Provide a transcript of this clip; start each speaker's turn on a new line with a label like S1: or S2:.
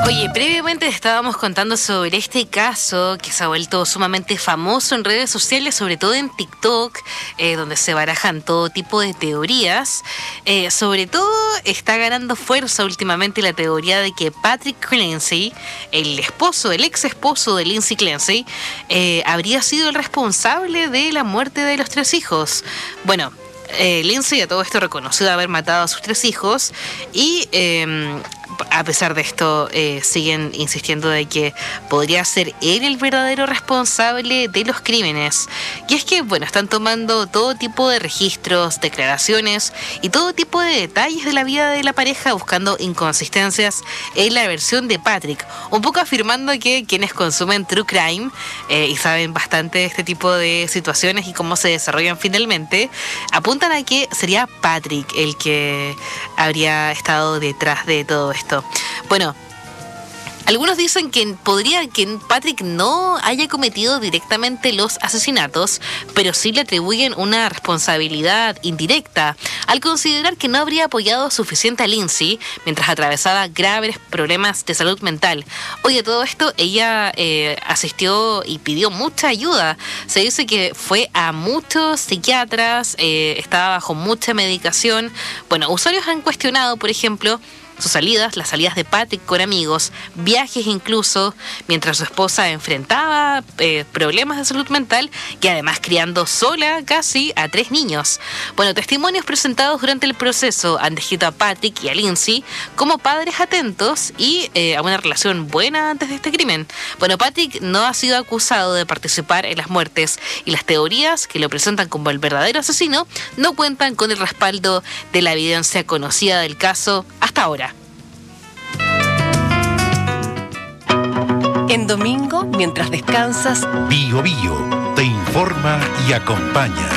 S1: Oye, previamente estábamos contando sobre este caso que se ha vuelto sumamente famoso en redes sociales, sobre todo en TikTok, donde se barajan todo tipo de teorías. Sobre todo está ganando fuerza últimamente la teoría de que Patrick Clancy, el ex esposo de Lindsay Clancy, habría sido el responsable de la muerte de los 3 hijos. Bueno, Lindsay a todo esto reconoció haber matado a sus 3 hijos y a pesar de esto siguen insistiendo de que podría ser él el verdadero responsable de los crímenes. Y es que, bueno, están tomando todo tipo de registros, declaraciones y todo tipo de detalles de la vida de la pareja, buscando inconsistencias en la versión de Patrick, un poco afirmando que quienes consumen True Crime y saben bastante de este tipo de situaciones y cómo se desarrollan finalmente, apuntan a que sería Patrick el que habría estado detrás de todo esto. Bueno, algunos dicen que Patrick no haya cometido directamente los asesinatos, pero sí le atribuyen una responsabilidad indirecta, al considerar que no habría apoyado suficiente a Lindsay mientras atravesaba graves problemas de salud mental. Oye, todo esto, ella asistió y pidió mucha ayuda. Se dice que fue a muchos psiquiatras, estaba bajo mucha medicación. Bueno, usuarios han cuestionado, por ejemplo, sus salidas, las salidas de Patrick con amigos, viajes incluso, mientras su esposa enfrentaba problemas de salud mental y además criando sola casi a 3 niños. Bueno, testimonios presentados durante el proceso han descrito a Patrick y a Lindsay como padres atentos y a una relación buena antes de este crimen. Bueno, Patrick no ha sido acusado de participar en las muertes y las teorías que lo presentan como el verdadero asesino no cuentan con el respaldo de la evidencia conocida del caso hasta ahora.
S2: En domingo, mientras descansas,
S3: Bio Bio te informa y acompaña.